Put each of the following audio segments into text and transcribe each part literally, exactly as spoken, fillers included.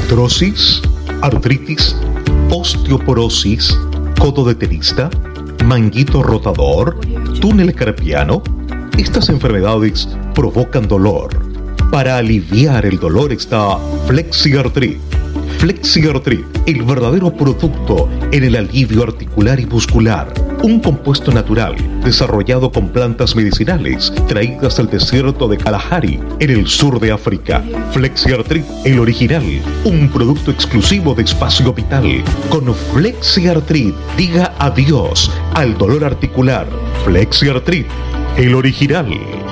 artrosis, artritis, osteoporosis, codo de tenista, manguito rotador, túnel carpiano. Estas enfermedades provocan dolor. Para aliviar el dolor está FlexiArthrit. FlexiArthrit, el verdadero producto en el alivio articular y muscular. Un compuesto natural desarrollado con plantas medicinales traídas del desierto de Kalahari, en el sur de África. FlexiArthrit, el original, un producto exclusivo de Espacio Vital. Con FlexiArthrit, diga adiós al dolor articular. FlexiArthrit, el original.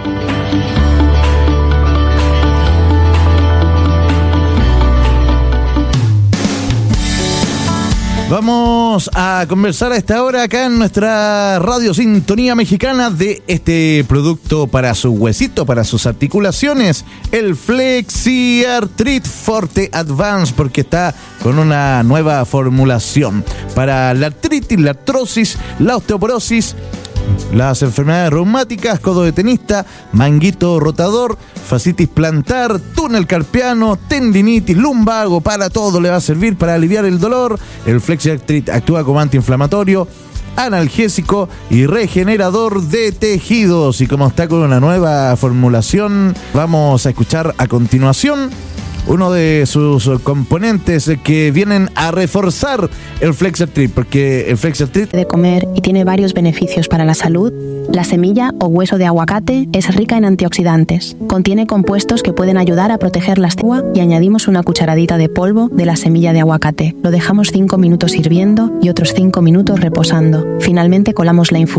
Vamos a conversar a esta hora acá en nuestra radio Sintonía Mexicana de este producto para su huesito, para sus articulaciones, el FlexiArthrit Forte Advance, porque está con una nueva formulación para la artritis, la artrosis, la osteoporosis, las enfermedades reumáticas, codo de tenista, manguito rotador, fascitis plantar, túnel carpiano, tendinitis, lumbago. Para todo le va a servir para aliviar el dolor. El FlexiArthrit actúa como antiinflamatorio, analgésico y regenerador de tejidos. Y como está con una nueva formulación, vamos a escuchar a continuación uno de sus componentes que vienen a reforzar el FlexiArthrit, porque el FlexiArthrit de comer y tiene varios beneficios para la salud. La semilla o hueso de aguacate es rica en antioxidantes. Contiene compuestos que pueden ayudar a proteger las células y añadimos una cucharadita de polvo de la semilla de aguacate. Lo dejamos cinco minutos hirviendo y otros cinco minutos reposando. Finalmente colamos la infusión